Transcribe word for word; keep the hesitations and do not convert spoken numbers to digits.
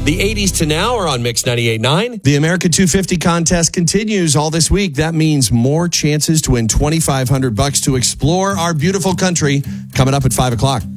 The eighties to now are on Mix ninety-eight point nine. The America two fifty contest continues all this week. That means more chances to win twenty-five hundred bucks to explore our beautiful country coming up at five o'clock.